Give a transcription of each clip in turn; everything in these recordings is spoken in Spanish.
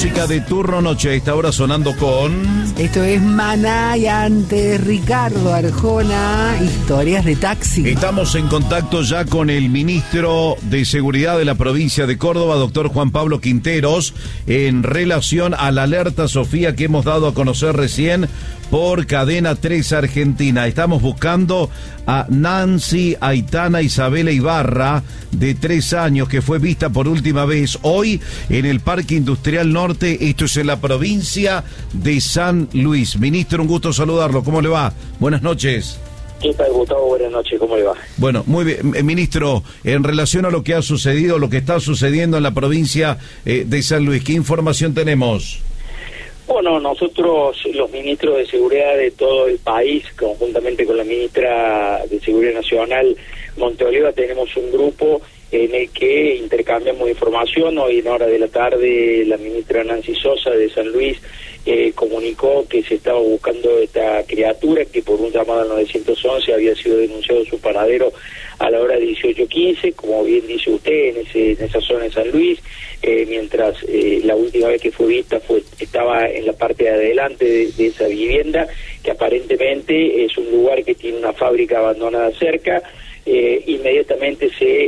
música de turno noche a esta hora sonando con... Esto es Maná y antes Ricardo Arjona, Historias de Taxi. Estamos en contacto ya con el ministro de Seguridad de la provincia de Córdoba, doctor Juan Pablo Quinteros, en relación a la alerta Sofía que hemos dado a conocer recién por Cadena 3 Argentina. Estamos buscando a Nancy Aitana Isabela Ibarra, de 3 años, que fue vista por última vez hoy en el Parque Industrial Norte. Esto es en la provincia de San Luis. Ministro, un gusto saludarlo. ¿Cómo le va? Buenas noches. ¿Qué tal, Gustavo? Buenas noches, ¿cómo le va? Bueno, muy bien. Ministro, en relación a lo que ha sucedido, lo que está sucediendo en la provincia de San Luis, ¿qué información tenemos? Bueno, nosotros, los ministros de Seguridad de todo el país, conjuntamente con la ministra de Seguridad Nacional, Monteoliva, tenemos un grupo en el que intercambiamos información. Hoy en hora de la tarde la ministra Nancy Sosa de San Luis comunicó que se estaba buscando esta criatura, que por un llamado al 911 había sido denunciado su paradero a la hora 18:15, como bien dice usted, en esa zona de San Luis, mientras la última vez que fue vista estaba en la parte de adelante de esa vivienda, que aparentemente es un lugar que tiene una fábrica abandonada cerca. Inmediatamente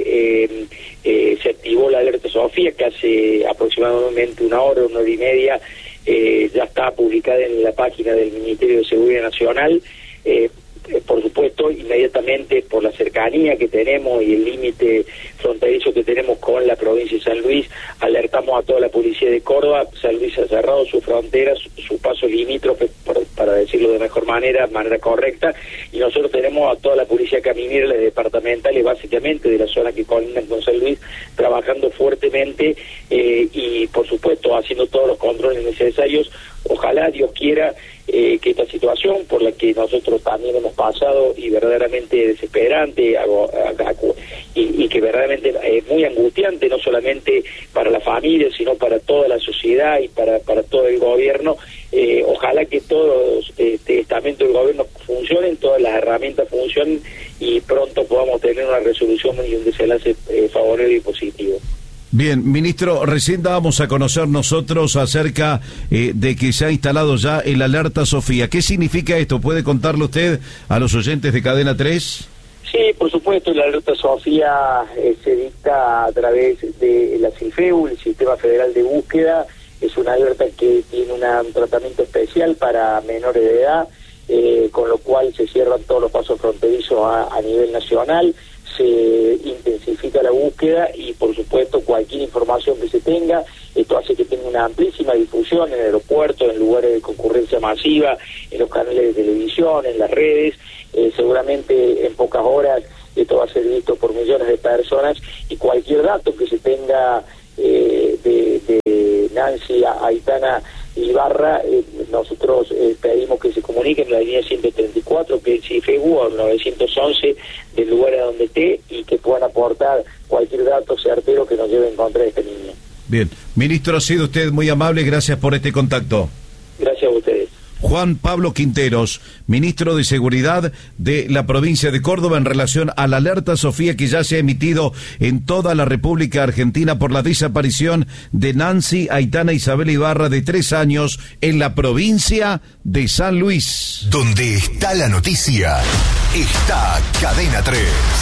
se activó la alerta Sofía, que hace aproximadamente una hora y media ya está publicada en la página del Ministerio de Seguridad Nacional. Por supuesto, inmediatamente por la cercanía que tenemos y el límite fronterizo que tenemos con la provincia de San Luis, alertamos a toda la policía de Córdoba. San Luis ha cerrado sus fronteras, su paso limítrofe, para decirlo de manera correcta, y nosotros tenemos a toda la policía caminera, las departamentales, básicamente de la zona que colindan con San Luis, trabajando fuertemente y, por supuesto, haciendo todos los controles necesarios. Ojalá, Dios quiera, que esta situación por la que nosotros también hemos pasado y verdaderamente desesperante y que verdaderamente es muy angustiante, no solamente para la familia, sino para toda la sociedad y para todo el gobierno. Ojalá que todos este estamento del gobierno funcionen, todas las herramientas funcionen y pronto podamos tener una resolución y un desenlace favorable y positivo. Bien, ministro, recién dábamos a conocer nosotros acerca de que se ha instalado ya el alerta Sofía. ¿Qué significa esto? ¿Puede contarle usted a los oyentes de Cadena 3? Sí, por supuesto, la alerta Sofía se dicta a través de la CIFEU, el Sistema Federal de Búsqueda. Es una alerta que tiene un tratamiento especial para menores de edad, con lo cual se cierran todos los pasos fronterizos a nivel nacional. Se intensifica la búsqueda y, por supuesto, cualquier información que se tenga, esto hace que tenga una amplísima difusión en aeropuertos, en lugares de concurrencia masiva, en los canales de televisión, en las redes. Seguramente en pocas horas esto va a ser visto por millones de personas y cualquier dato que se tenga de Nancy Aitana Ibarra, nosotros pedimos que se comuniquen en la línea 134, que es CIFEU, o 911, del lugar a donde esté, y que puedan aportar cualquier dato certero que nos lleve a encontrar a este niño. Bien, ministro, ha sido usted muy amable, gracias por este contacto. Gracias a ustedes. Juan Pablo Quinteros, ministro de Seguridad de la provincia de Córdoba, en relación a la alerta Sofía que ya se ha emitido en toda la República Argentina por la desaparición de Nancy Aitana Isabela Ibarra, de 3 años, en la provincia de San Luis. Donde está la noticia, está Cadena 3.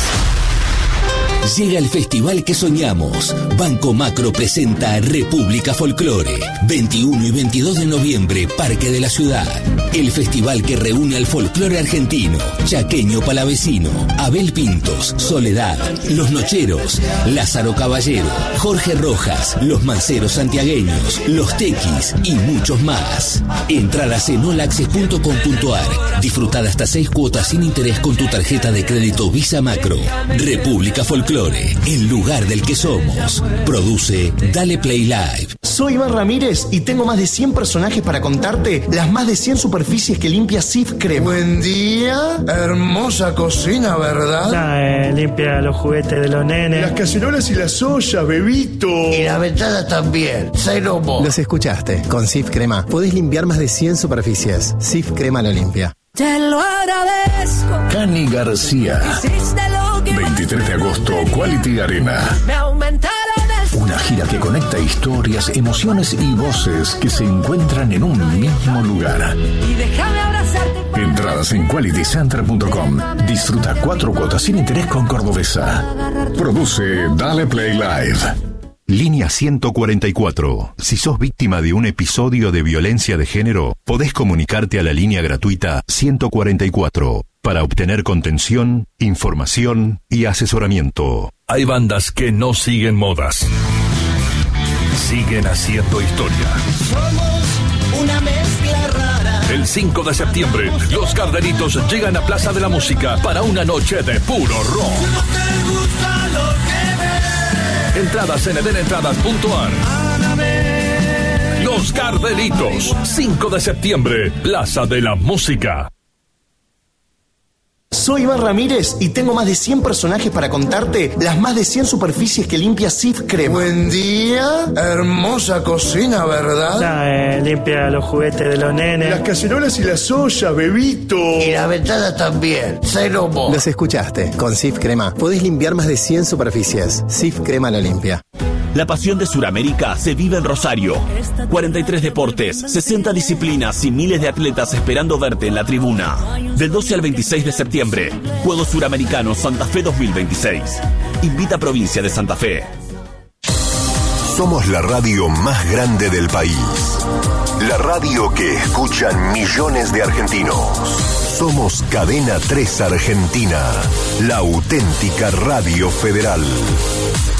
Llega el festival que soñamos. Banco Macro presenta República Folclore. 21 y 22 de noviembre, Parque de la Ciudad. El festival que reúne al folclore argentino, chaqueño palavecino, Abel Pintos, Soledad, Los Nocheros, Lázaro Caballero, Jorge Rojas, Los Manceros Santiagueños, Los Tequis y muchos más. Entradas en olaccess.com.ar. Disfrutar hasta 6 cuotas sin interés con tu tarjeta de crédito Visa Macro. República Folclore, el lugar del que somos. Produce Dale Play Live. Soy Iván Ramírez y tengo más de 100 personajes para contarte las más de 100 superficies que limpia Cif Crema. Buen día, hermosa cocina, ¿verdad? Limpia los juguetes de los nenes, las cacerolas y las ollas, bebito. Y la ventana también, Ceromo. Los escuchaste, con Cif Crema podés limpiar más de 100 superficies. Cif Crema lo limpia. Te lo agradezco. Cani García. 23 de agosto, Quality Arena. Me aumentaron el Una gira que conecta historias, emociones y voces que se encuentran en un mismo lugar. Y déjame abrazarte. Entradas en qualitycenter.com. Disfruta 4 cuotas sin interés con Cordobesa. Produce Dale Play Live. Línea 144. Si sos víctima de un episodio de violencia de género, podés comunicarte a la línea gratuita 144 para obtener contención, información y asesoramiento. Hay bandas que no siguen modas. Siguen haciendo historia. Somos una mezcla rara. El 5 de septiembre, los Gardelitos llegan a Plaza de la Música para una noche de puro rock. No te gusta lo que Entradas en edenentradas.ar. Los Gardelitos, 5 de septiembre, Plaza de la Música. Soy Iván Ramírez y tengo más de 100 personajes para contarte las más de 100 superficies que limpia Sif Crema. Buen día, hermosa cocina, ¿verdad? Limpia los juguetes de los nenes. Las cacerolas y las ollas, bebito. Y la ventana también, cero mo. Los escuchaste, con Sif Crema podés limpiar más de 100 superficies. Sif Crema la limpia. La pasión de Suramérica se vive en Rosario. 43 deportes, 60 disciplinas y miles de atletas esperando verte en la tribuna. Del 12 al 26 de septiembre, Juegos Suramericanos Santa Fe 2026. Invita a Provincia de Santa Fe. Somos la radio más grande del país. La radio que escuchan millones de argentinos. Somos Cadena 3 Argentina, la auténtica radio federal.